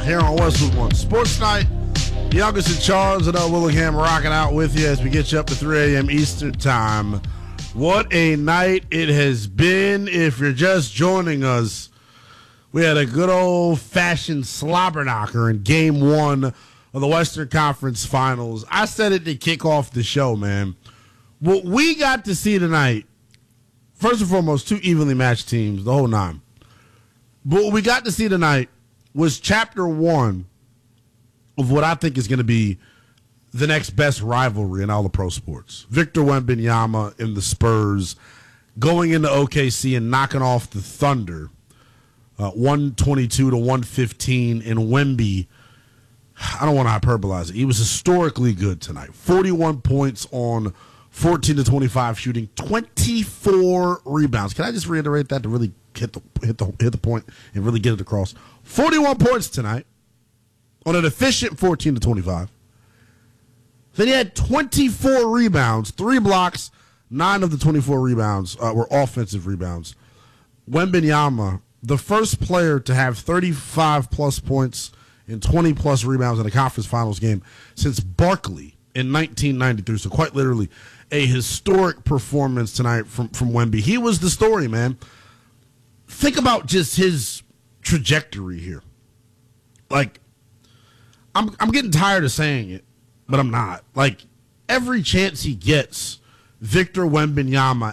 here on Westwood One Sports Night. Youngest and Charles and Willingham rocking out with you as we get you up to 3 a.m. Eastern Time. What a night it has been. If you're just joining us, we had a good old-fashioned slobber knocker in Game 1 of the Western Conference Finals. I said it to kick off the show, man. What we got to see tonight, first and foremost, two evenly matched teams, the whole nine. But what we got to see tonight was Chapter 1 of what I think is going to be the next best rivalry in all of pro sports. Victor Wembanyama and the Spurs going into OKC and knocking off the Thunder 122 to 115, and Wemby, I don't want to hyperbolize it, he was historically good tonight. 41 points on 14 to 25 shooting, 24 rebounds. Can I just reiterate that to really hit the point and really get it across? 41 points tonight on an efficient 14 to 25. Then he had 24 rebounds, 3 blocks, 9 of the 24 rebounds were offensive rebounds. Wembanyama, the first player to have 35-plus points and 20-plus rebounds in a conference finals game since Barkley in 1993. So quite literally a historic performance tonight from Wemby. He was the story, man. Think about just his trajectory here. Like, I'm getting tired of saying it, but I'm not. Like, every chance he gets, Victor Wembanyama